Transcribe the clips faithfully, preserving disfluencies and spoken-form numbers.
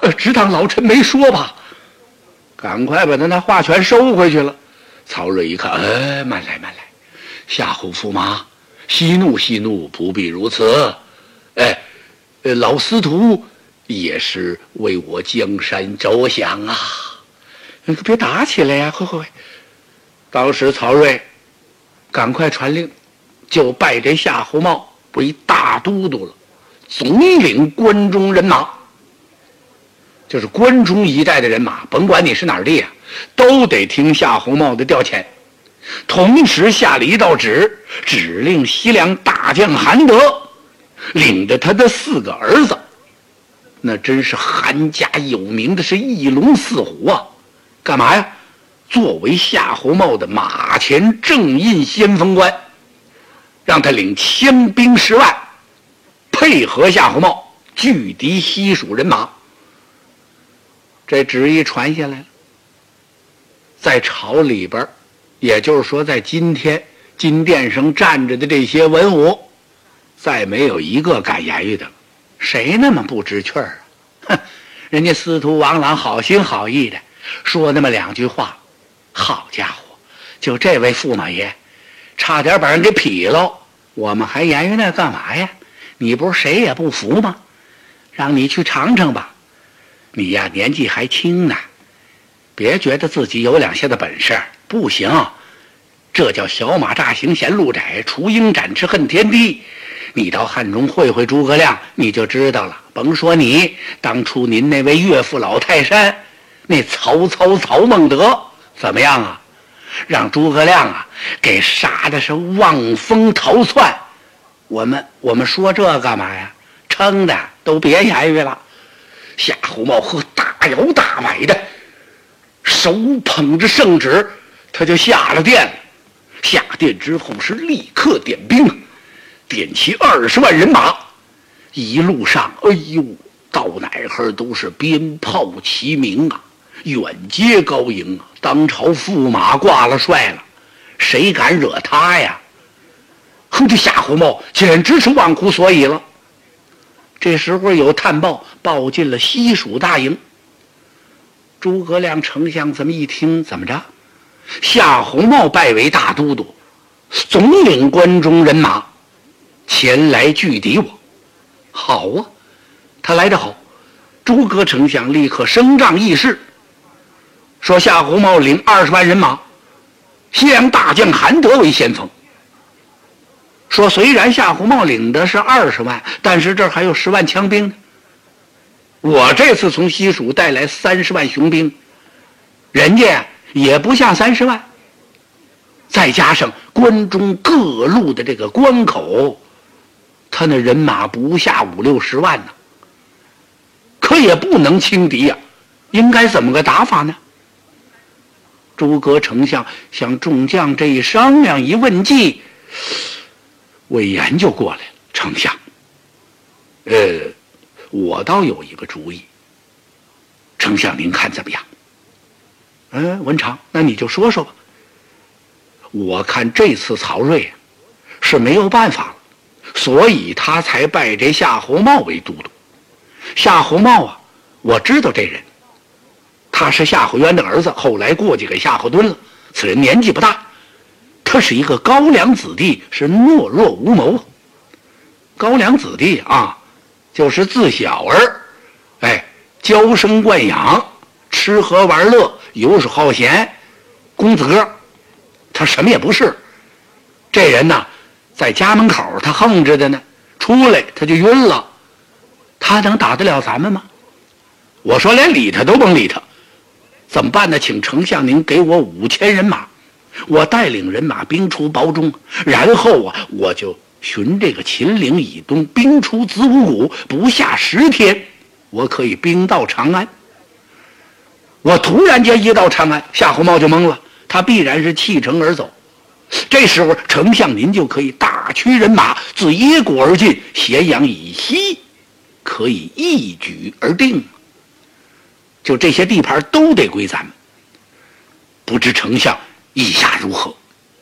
呃，只当老臣没说吧。赶快把他那话全收回去了。曹睿一看，哎，慢来慢来，夏侯驸马，息怒息怒，不必如此。哎，呃，老司徒也是为我江山着想啊，你可别打起来呀！快快快！当时曹睿赶快传令，就拜这夏侯茂为大都督了，总领关中人马。就是关中一带的人马，甭管你是哪儿的呀，都得听夏侯茂的调遣。同时下了一道旨，指令西凉大将韩德领着他的四个儿子，那真是韩家有名的是一龙四虎啊，干嘛呀？作为夏侯茂的马前正印先锋官，让他领枪兵十万，配合夏侯茂拒敌西蜀人马。这旨意传下来了，在朝里边，也就是说在今天金殿上站着的这些文武，再没有一个敢言语的了。谁那么不知趣儿啊？哼，人家司徒王朗好心好意的说那么两句话，好家伙，就这位驸马爷差点把人给劈了，我们还言语那干嘛呀？你不是谁也不服吗？让你去尝尝吧。你呀年纪还轻呢，别觉得自己有两下的本事，不行，这叫小马乍行嫌路窄，雏鹰展翅恨天低。你到汉中会会诸葛亮，你就知道了。甭说你，当初您那位岳父老泰山，那曹操曹孟德怎么样啊？让诸葛亮啊给杀的是望风逃窜。我们我们说这干嘛呀？撑的都别言语了。夏侯茂和大摇大摆的手捧着圣旨，他就下了殿了。下殿之后是立刻点兵，点齐二十万人马，一路上哎呦到哪儿都是鞭炮齐鸣啊，远接高迎啊。当朝驸马挂了帅了，谁敢惹他呀？哼，这夏侯茂简直是忘乎所以了。这时候有探报报进了西蜀大营，诸葛亮丞相这么一听，怎么着？夏侯茂拜为大都督，总领关中人马前来拒敌我。好啊，他来得好。诸葛丞相立刻升帐议事，说夏侯茂领二十万人马，西凉大将韩德为先锋。说虽然夏侯茂领的是二十万，但是这儿还有十万枪兵呢。我这次从西蜀带来三十万雄兵，人家也不下三十万，再加上关中各路的这个关口，他那人马不下五六十万呢，可也不能轻敌呀、啊。应该怎么个打法呢？诸葛丞相向众将这一商量一问计，魏延就过来了。丞相，呃，我倒有一个主意，丞相您看怎么样？嗯，文长，那你就说说吧。我看这次曹睿是没有办法了，所以他才拜这夏侯茂为都督。夏侯茂啊，我知道这人，他是夏侯渊的儿子，后来过继给夏侯惇了。此人年纪不大，他是一个高粱子弟，是懦弱无谋。高粱子弟啊，就是自小儿，哎，娇生惯养，吃喝玩乐，游手好闲，公子哥，他什么也不是。这人呢，在家门口他横着的呢，出来他就晕了。他能打得了咱们吗？我说连理他都甭理他，怎么办呢？请丞相您给我五千人马，我带领人马兵出堡中，然后啊，我就循这个秦岭以东兵出子午谷，不下十天，我可以兵到长安。我突然间一到长安，夏侯茂就懵了，他必然是弃城而走。这时候丞相您就可以大驱人马自野谷而进，咸阳以西可以一举而定，就这些地盘都得归咱们。不知丞相意下如何？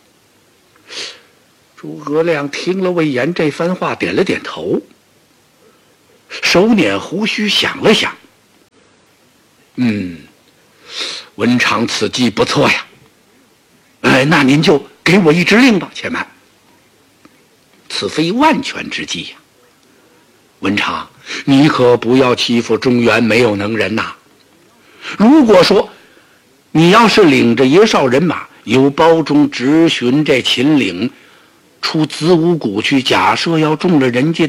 诸葛亮听了魏延这番话，点了点头，手捻胡须想了想， 嗯，文昌此计不错呀。哎，那您就给我一指令吧。且慢，此非万全之计呀。文昌，你可不要欺负中原没有能人呐。如果说你要是领着爷少人马由包中直寻这秦岭出子午谷去，假设要中了人家